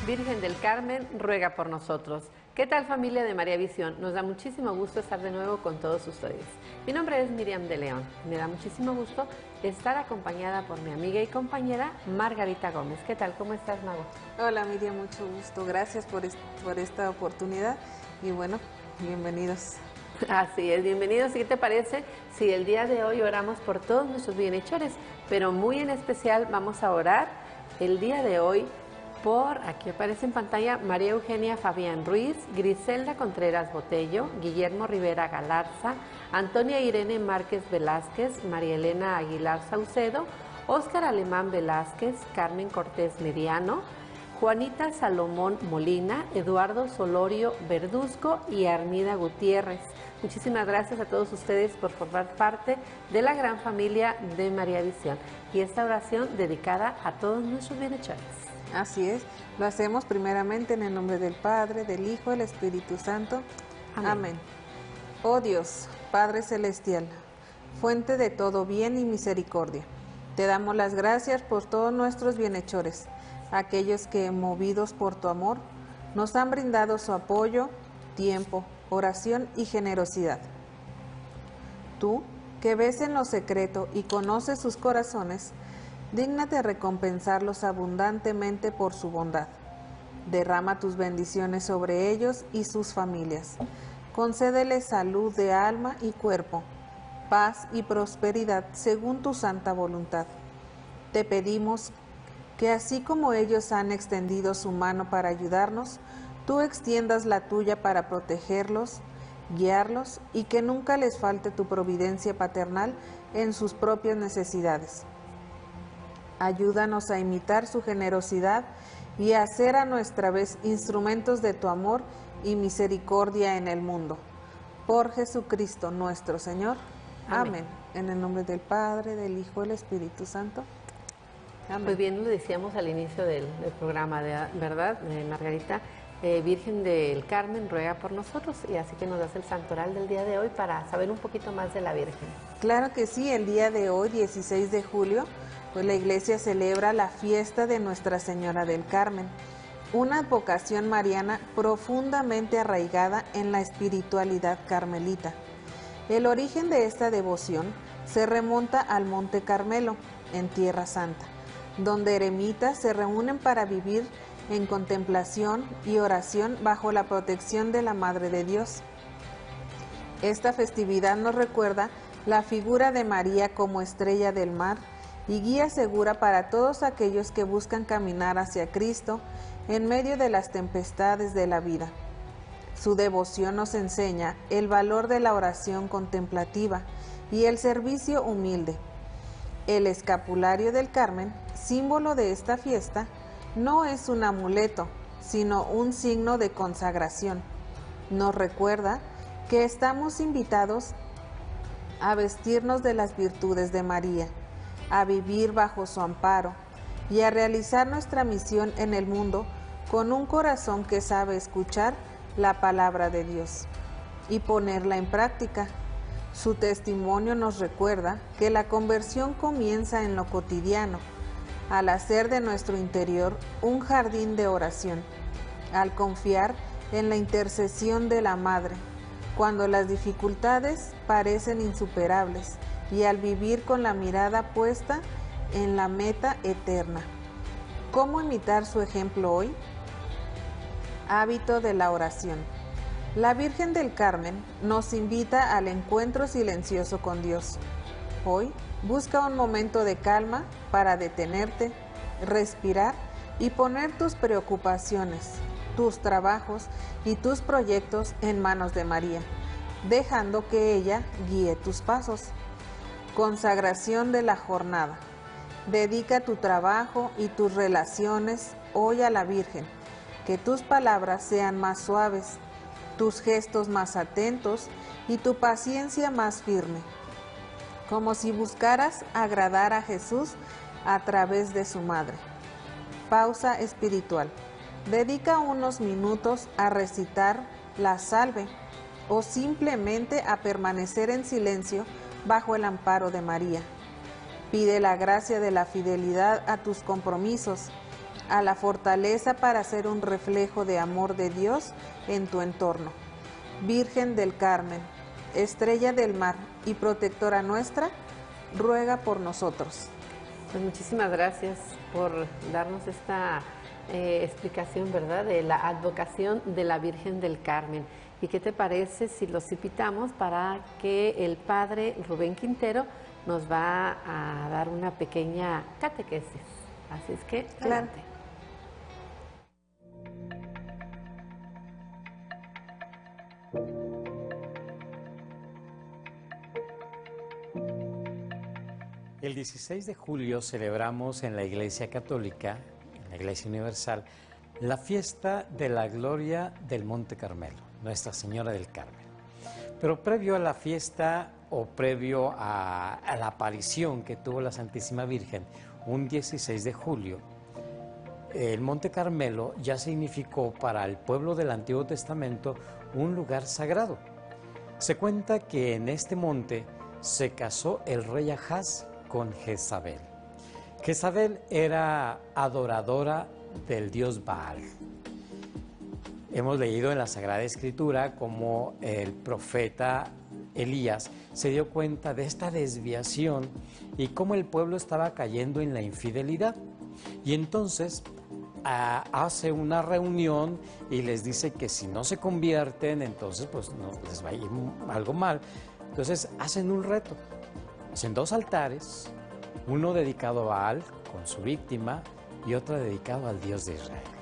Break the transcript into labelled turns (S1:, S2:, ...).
S1: Virgen del Carmen, ruega por nosotros. ¿Qué tal, familia de María Visión? Nos da muchísimo gusto estar de nuevo con todos ustedes. Mi nombre es Miriam de León. Me da muchísimo gusto estar acompañada por mi amiga y compañera Margarita Gómez. ¿Qué tal? ¿Cómo estás, Mago?
S2: Hola, Miriam, mucho gusto. Gracias por esta oportunidad y bueno, bienvenidos.
S1: Así es, bienvenidos. ¿Y qué te parece si el día de hoy oramos por todos nuestros bienhechores? Pero muy en especial vamos a orar el día de hoy por, aquí aparece en pantalla, María Eugenia Fabián Ruiz, Griselda Contreras Botello, Guillermo Rivera Galarza, Antonia Irene Márquez Velázquez, María Elena Aguilar Saucedo, Óscar Alemán Velázquez, Carmen Cortés Mediano, Juanita Salomón Molina, Eduardo Solorio Verduzco y Armida Gutiérrez. Muchísimas gracias a todos ustedes por formar parte de la gran familia de María Visión y esta oración dedicada a todos nuestros bienhechores.
S2: Así es, lo hacemos primeramente en el nombre del Padre, del Hijo, del Espíritu Santo. Amén. Amén. Oh Dios, Padre Celestial, fuente de todo bien y misericordia, te damos las gracias por todos nuestros bienhechores, aquellos que, movidos por tu amor, nos han brindado su apoyo, tiempo, oración y generosidad. Tú, que ves en lo secreto y conoces sus corazones, dígnate recompensarlos abundantemente por su bondad. Derrama tus bendiciones sobre ellos y sus familias. Concédeles salud de alma y cuerpo, paz y prosperidad según tu santa voluntad. Te pedimos que así como ellos han extendido su mano para ayudarnos, tú extiendas la tuya para protegerlos, guiarlos y que nunca les falte tu providencia paternal en sus propias necesidades. Ayúdanos a imitar su generosidad y a ser a nuestra vez instrumentos de tu amor y misericordia en el mundo. Por Jesucristo nuestro Señor. Amén. En el nombre del Padre, del Hijo y del Espíritu Santo. Amén.
S1: Pues bien, lo decíamos al inicio del programa, ¿verdad, Margarita? Virgen del Carmen, ruega por nosotros, y así que nos das el santoral del día de hoy para saber un poquito más de la Virgen.
S2: Claro que sí, el día de hoy, 16 de julio, pues la Iglesia celebra la fiesta de Nuestra Señora del Carmen, una vocación mariana profundamente arraigada en la espiritualidad carmelita. El origen de esta devoción se remonta al Monte Carmelo, en Tierra Santa, donde eremitas se reúnen para vivir en contemplación y oración bajo la protección de la Madre de Dios. Esta festividad nos recuerda la figura de María como estrella del mar y guía segura para todos aquellos que buscan caminar hacia Cristo en medio de las tempestades de la vida. Su devoción nos enseña el valor de la oración contemplativa y el servicio humilde. El escapulario del Carmen, símbolo de esta fiesta, no es un amuleto, sino un signo de consagración. Nos recuerda que estamos invitados a vestirnos de las virtudes de María, a vivir bajo su amparo y a realizar nuestra misión en el mundo con un corazón que sabe escuchar la palabra de Dios y ponerla en práctica. Su testimonio nos recuerda que la conversión comienza en lo cotidiano, al hacer de nuestro interior un jardín de oración, al confiar en la intercesión de la Madre, cuando las dificultades parecen insuperables y al vivir con la mirada puesta en la meta eterna. ¿Cómo imitar su ejemplo hoy? Hábito de la oración. La Virgen del Carmen nos invita al encuentro silencioso con Dios. Hoy, busca un momento de calma para detenerte, respirar y poner tus preocupaciones, tus trabajos y tus proyectos en manos de María, dejando que ella guíe tus pasos. Consagración de la jornada. Dedica tu trabajo y tus relaciones hoy a la Virgen. Que tus palabras sean más suaves, tus gestos más atentos y tu paciencia más firme, como si buscaras agradar a Jesús a través de su Madre. Pausa espiritual. Dedica unos minutos a recitar la salve o simplemente a permanecer en silencio bajo el amparo de María. Pide la gracia de la fidelidad a tus compromisos, a la fortaleza para ser un reflejo de amor de Dios en tu entorno. Virgen del Carmen, estrella del mar y protectora nuestra, ruega por nosotros.
S1: Pues muchísimas gracias por darnos esta explicación, ¿verdad?, de la advocación de la Virgen del Carmen. ¿Y qué te parece si los invitamos para que el padre Rubén Quintero nos va a dar una pequeña catequesis? Así es que, adelante.
S3: El 16 de julio celebramos en la Iglesia Católica, en la Iglesia Universal, la fiesta de la gloria del Monte Carmelo, Nuestra Señora del Carmen. Pero previo a la fiesta o previo a la aparición que tuvo la Santísima Virgen, un 16 de julio, el Monte Carmelo ya significó para el pueblo del Antiguo Testamento un lugar sagrado. Se cuenta que en este monte se casó el rey Ahaz con Jezabel. Jezabel era adoradora del dios Baal. Hemos leído en la Sagrada Escritura cómo el profeta Elías se dio cuenta de esta desviación y cómo el pueblo estaba cayendo en la infidelidad. Y entonces hace una reunión y les dice que si no se convierten, entonces pues no les va a ir algo mal. Entonces hacen un reto. Hacen 2 altares, uno dedicado a Baal con su víctima y otro dedicado al Dios de Israel.